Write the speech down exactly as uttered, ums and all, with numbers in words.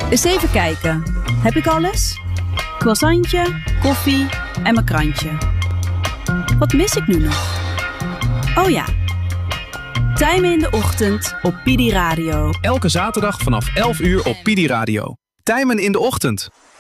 Eens even kijken. Heb ik alles? Croissantje, koffie en mijn krantje. Wat mis ik nu nog? Oh ja. Tijmen in de ochtend op P I D I Radio. Elke zaterdag vanaf elf uur op P I D I Radio. Tijmen in de ochtend.